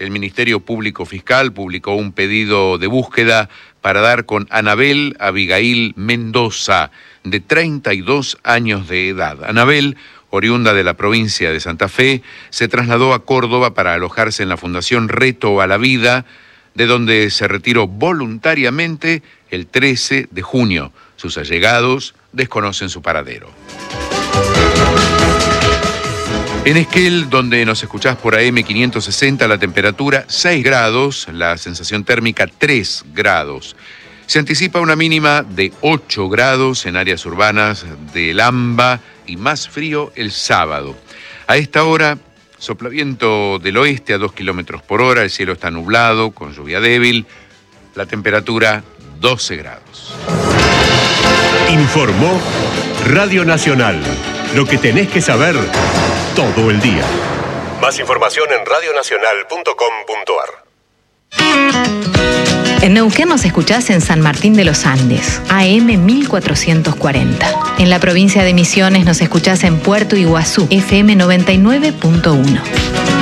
el Ministerio Público Fiscal publicó un pedido de búsqueda para dar con Anabel Abigail Mendoza, de 32 años de edad. Anabel, oriunda de la provincia de Santa Fe, se trasladó a Córdoba para alojarse en la Fundación Reto a la Vida, de donde se retiró voluntariamente el 13 de junio. Sus allegados desconocen su paradero. En Esquel, donde nos escuchás por AM 560, la temperatura 6 grados, la sensación térmica 3 grados. Se anticipa una mínima de 8 grados en áreas urbanas de Lamba y más frío el sábado. A esta hora, sopla viento del oeste a 2 kilómetros por hora, el cielo está nublado, con lluvia débil, la temperatura 12 grados. Informó Radio Nacional. Lo que tenés que saber todo el día. Más información en radionacional.com.ar. En Neuquén nos escuchás en San Martín de los Andes, AM 1440. En la provincia de Misiones nos escuchás en Puerto Iguazú, FM 99.1.